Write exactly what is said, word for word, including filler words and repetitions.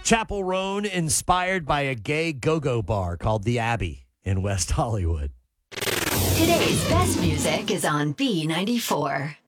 Chapel Roan inspired by a gay go-go bar called The Abbey in West Hollywood. Today's best music is on B ninety-four.